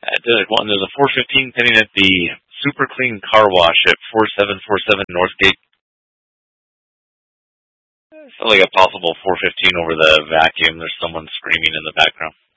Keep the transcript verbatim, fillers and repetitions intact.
Uh, there's one. There's a four fifteen pending at the Super Clean Car Wash at four seven four seven Northgate. Sounds like a possible four fifteen over the vacuum. There's someone screaming in the background.